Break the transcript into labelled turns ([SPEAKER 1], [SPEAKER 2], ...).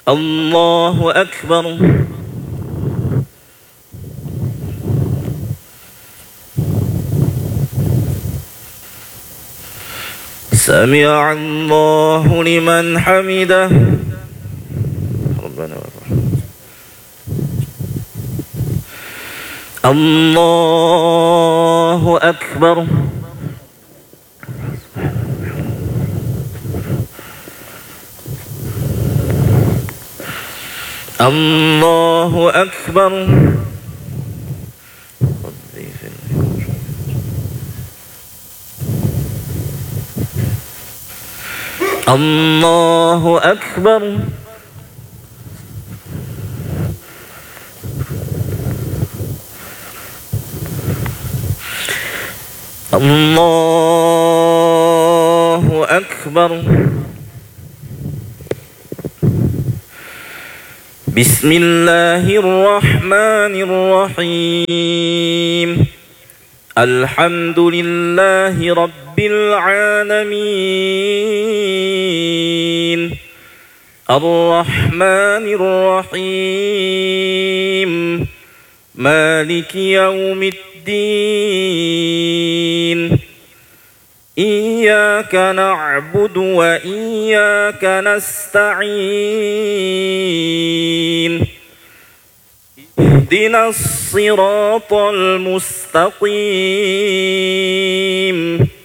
[SPEAKER 1] الله أكبر. سمع الله لمن حمده. ربنا والرحمن. الله أكبر. الله أكبر. الله أكبر. الله أكبر. بسم الله الرحمن الرحيم. الحمد لله رب العالمين. الرحمن الرحيم. مالك يوم الدين. إياك نعبد وإياك نستعين. اهدنا الصراط المستقيم.